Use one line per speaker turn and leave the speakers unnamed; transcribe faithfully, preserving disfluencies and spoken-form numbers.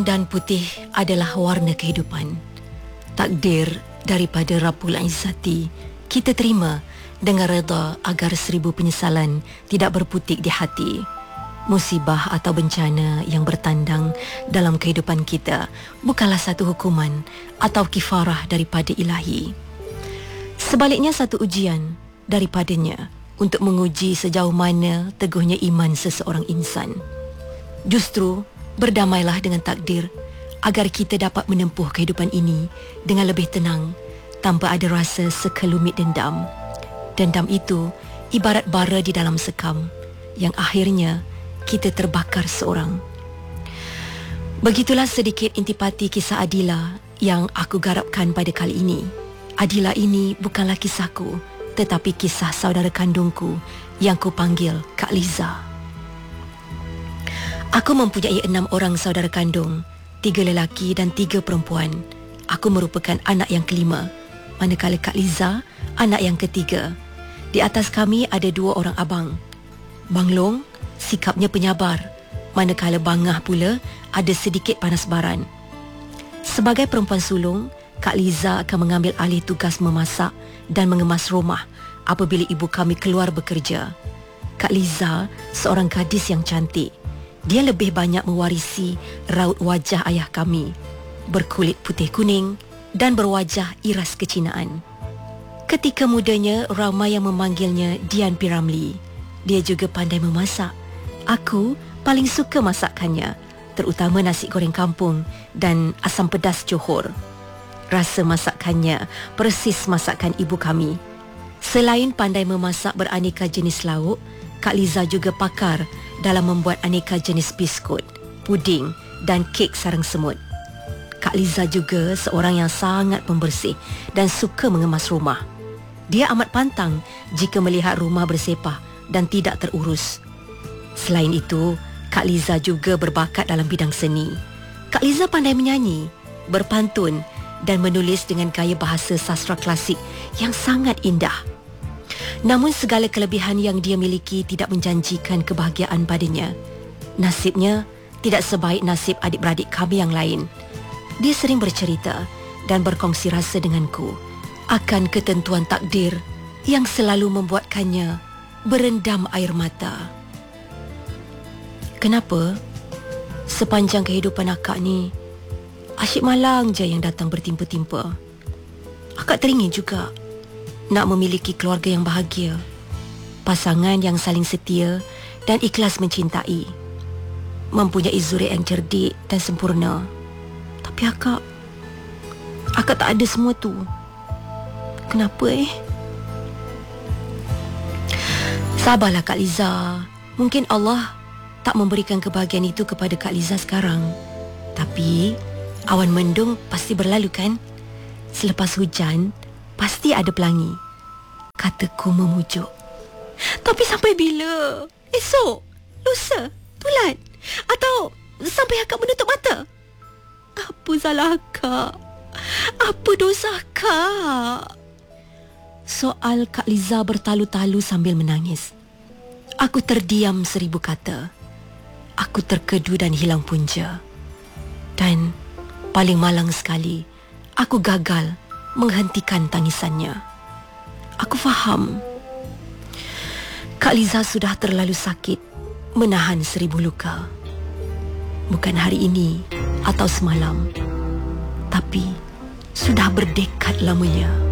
Dan putih adalah warna kehidupan. Takdir daripada Rabbul Izzati kita terima dengan redha agar seribu penyesalan tidak berputik di hati. Musibah atau bencana yang bertandang dalam kehidupan kita bukanlah satu hukuman atau kifarah daripada ilahi. Sebaliknya satu ujian daripadanya untuk menguji sejauh mana teguhnya iman seseorang insan. Justru berdamailah dengan takdir agar kita dapat menempuh kehidupan ini dengan lebih tenang tanpa ada rasa sekelumit dendam. Dendam itu ibarat bara di dalam sekam yang akhirnya kita terbakar seorang. Begitulah sedikit intipati kisah Adila yang aku garapkan pada kali ini. Adila ini bukanlah kisahku, tetapi kisah saudara kandungku yang ku panggil Kak Liza. Aku mempunyai enam orang saudara kandung, tiga lelaki dan tiga perempuan. Aku merupakan anak yang kelima, manakala Kak Liza anak yang ketiga. Di atas kami ada dua orang abang. Bang Long sikapnya penyabar, manakala Bangah pula ada sedikit panas baran. Sebagai perempuan sulung, Kak Liza akan mengambil alih tugas memasak dan mengemas rumah apabila ibu kami keluar bekerja. Kak Liza seorang gadis yang cantik. Dia lebih banyak mewarisi raut wajah ayah kami, berkulit putih kuning dan berwajah iras kecinaan. Ketika mudanya, ramai yang memanggilnya Dian P. Ramlee. Dia juga pandai memasak. Aku paling suka masakannya, terutama nasi goreng kampung dan asam pedas Johor. Rasa masakannya persis masakan ibu kami. Selain pandai memasak beraneka jenis lauk, Kak Liza juga pakar dalam membuat aneka jenis biskut, puding dan kek sarang semut. Kak Liza juga seorang yang sangat pembersih dan suka mengemas rumah. Dia amat pantang jika melihat rumah bersepah dan tidak terurus. Selain itu, Kak Liza juga berbakat dalam bidang seni. Kak Liza pandai menyanyi, berpantun dan menulis dengan gaya bahasa sastra klasik yang sangat indah. Namun segala kelebihan yang dia miliki tidak menjanjikan kebahagiaan padanya. Nasibnya tidak sebaik nasib adik-beradik kami yang lain. Dia sering bercerita dan berkongsi rasa denganku akan ketentuan takdir yang selalu membuatkannya berendam air mata. Kenapa? Sepanjang kehidupan akak ni, asyik malang je yang datang bertimpa-timpa. Akak teringin juga nak memiliki keluarga yang bahagia, pasangan yang saling setia dan ikhlas mencintai, mempunyai zuriat yang cerdik dan sempurna. Tapi akak, akak tak ada semua tu. Kenapa eh? Sabarlah Kak Liza. Mungkin Allah tak memberikan kebahagiaan itu kepada Kak Liza sekarang. Tapi awan mendung pasti berlalu kan? Selepas hujan pasti ada pelangi, kataku memujuk. Tapi sampai bila? Esok? Lusa? Bulan? Atau sampai akak menutup mata? Apa salah akak? Apa dosa akak? Soal Kak Liza bertalu-talu sambil menangis. Aku terdiam seribu kata. Aku terkedu dan hilang punca. Dan paling malang sekali, aku gagal menghentikan tangisannya. Aku faham Kak Liza sudah terlalu sakit menahan seribu luka. Bukan hari ini atau semalam, tapi sudah berdekad lamanya.